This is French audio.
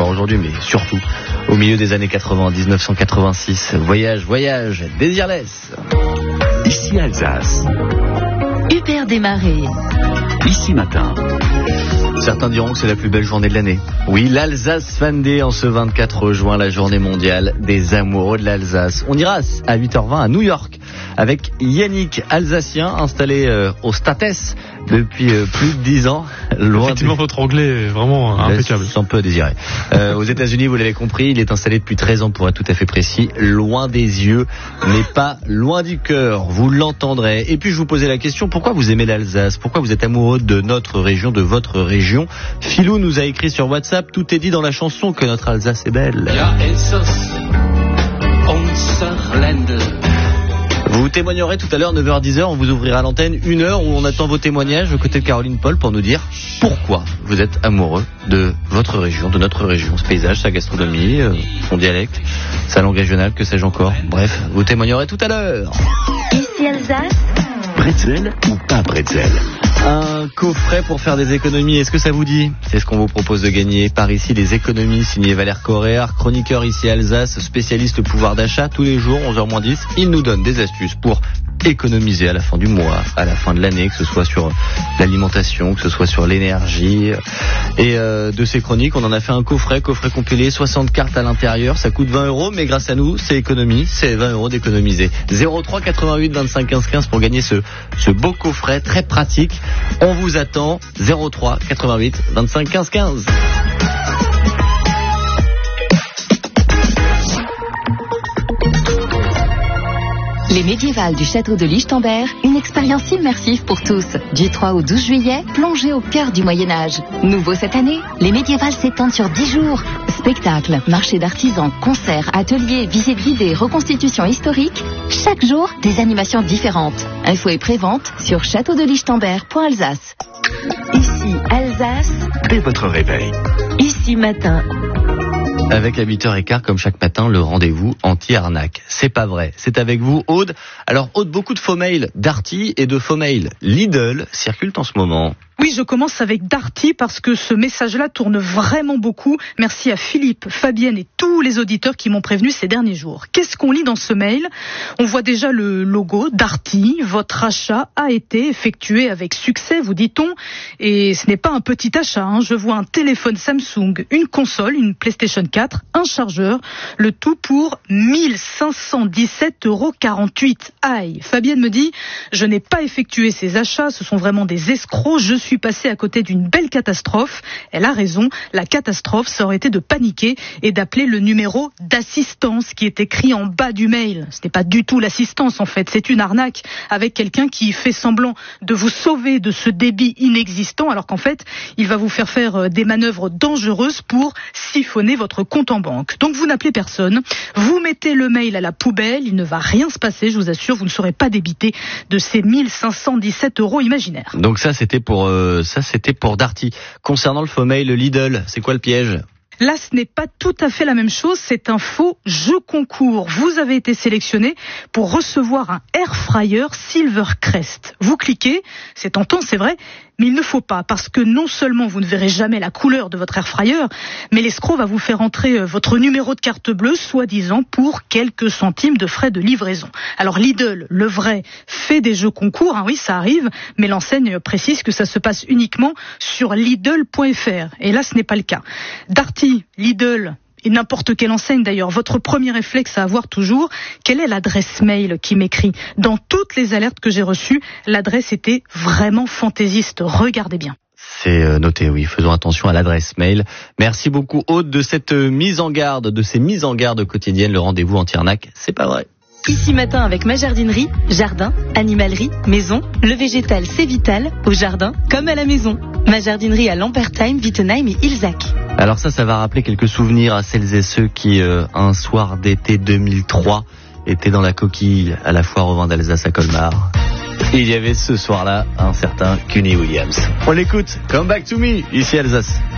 encore aujourd'hui, mais surtout au milieu des années 80, 1986. Voyage, Désirless. Ici Alsace. Hubert Desmarais. Ici Matin. Certains diront que c'est la plus belle journée de l'année. Oui, l'Alsace Fan Day en ce 24 juin, la journée mondiale des amoureux de l'Alsace. On ira à 8h20 à New York avec Yannick, Alsacien, installé au States depuis plus de 10 ans. Effectivement, votre anglais est vraiment impeccable. C'est un peu à désirer. Aux États-Unis, vous l'avez compris, il est installé depuis 13 ans pour être tout à fait précis. Loin des yeux, mais pas loin du cœur. Vous l'entendrez. Et puis je vous posais la question, pourquoi vous aimez l'Alsace? Pourquoi vous êtes amoureux de notre région, de votre région? Philou nous a écrit sur WhatsApp, tout est dit dans la chanson que notre Alsace est belle. Ja, Elsass, unser Ländle. Vous témoignerez tout à l'heure, 9h-10h, on vous ouvrira l'antenne, 1 heure où on attend vos témoignages aux côtés de Caroline Paul pour nous dire pourquoi vous êtes amoureux de votre région, de notre région, ce paysage, sa gastronomie, son dialecte, sa langue régionale, que sais-je encore. Bref, vous témoignerez tout à l'heure. Ici Alsace. Bretzel ou pas bretzel? Un coffret pour faire des économies, est-ce que ça vous dit? C'est ce qu'on vous propose de gagner. Par ici, les économies, signé Valère Coréard, chroniqueur ici Alsace, spécialiste pouvoir d'achat. Tous les jours, 11h-10, il nous donne des astuces pour économiser à la fin du mois, à la fin de l'année, que ce soit sur l'alimentation, que ce soit sur l'énergie. Et de ces chroniques, on en a fait un coffret compilé, 60 cartes à l'intérieur. Ça coûte 20 €, mais grâce à nous, c'est économie, c'est 20 € d'économiser. 03 88 25 15 15 pour gagner ce beau coffret très pratique. On vous attend, 03 88 25 15 15. Les médiévales du château de Lichtenberg, une expérience immersive pour tous. Du 3 au 12 juillet, plongez au cœur du Moyen-Âge. Nouveau cette année, les médiévales s'étendent sur 10 jours. Spectacles, marchés d'artisans, concerts, ateliers, visites guidées, reconstitutions historiques. Chaque jour, des animations différentes. Info et prévente sur châteaudelichtenberg.alsace. Ici Alsace. Dès votre réveil. Ici Matin. Avec à 8h15, comme chaque matin, le rendez-vous anti-arnaque. C'est pas vrai. C'est avec vous, Aude. Alors, Aude, beaucoup de faux mails Darty et de faux mails Lidl circulent en ce moment. Oui, je commence avec Darty parce que ce message-là tourne vraiment beaucoup. Merci à Philippe, Fabienne et tous les auditeurs qui m'ont prévenu ces derniers jours. Qu'est-ce qu'on lit dans ce mail? On voit déjà le logo Darty. Votre achat a été effectué avec succès, vous dit-on. Et ce n'est pas un petit achat. Je vois un téléphone Samsung, une console, une PlayStation 4, un chargeur. Le tout pour 1517,48 €. Aïe. Fabienne me dit, je n'ai pas effectué ces achats. Ce sont vraiment des escrocs. Je suis passée à côté d'une belle catastrophe. Elle a raison, la catastrophe, ça aurait été de paniquer et d'appeler le numéro d'assistance qui est écrit en bas du mail. Ce n'est pas du tout l'assistance en fait, c'est une arnaque avec quelqu'un qui fait semblant de vous sauver de ce débit inexistant alors qu'en fait, il va vous faire des manœuvres dangereuses pour siphonner votre compte en banque. Donc vous n'appelez personne, vous mettez le mail à la poubelle, il ne va rien se passer, je vous assure, vous ne serez pas débité de ces 1517 € imaginaires. Donc ça c'était pour Darty. Concernant le faux mail Lidl, c'est quoi le piège? Là, ce n'est pas tout à fait la même chose, c'est un faux jeu concours. Vous avez été sélectionné pour recevoir un air fryer Silvercrest. Vous cliquez, c'est tentant, c'est vrai, mais il ne faut pas, parce que non seulement vous ne verrez jamais la couleur de votre air fryer, mais l'escroc va vous faire entrer votre numéro de carte bleue, soi-disant pour quelques centimes de frais de livraison. Alors Lidl, le vrai, fait des jeux concours, oui ça arrive, mais l'enseigne précise que ça se passe uniquement sur Lidl.fr. Et là ce n'est pas le cas. Darty, Lidl et n'importe quelle enseigne d'ailleurs, votre premier réflexe à avoir toujours, quelle est l'adresse mail qui m'écrit? Dans toutes les alertes que j'ai reçues, l'adresse était vraiment fantaisiste. Regardez bien. C'est noté, oui. Faisons attention à l'adresse mail. Merci beaucoup, Aude, de cette mise en garde, de ces mises en garde quotidiennes. Le rendez-vous anti-arnaque, c'est pas vrai. Ici Matin avec ma jardinerie, jardin, animalerie, maison, le végétal c'est vital, au jardin comme à la maison. Ma jardinerie à Lampertheim, Wittenheim et Ilzac. Alors ça va rappeler quelques souvenirs à celles et ceux qui, un soir d'été 2003, étaient dans la coquille à la foire au vin d'Alsace à Colmar. Et il y avait ce soir-là un certain Cuny Williams. On l'écoute, Come Back to Me, ici Alsace.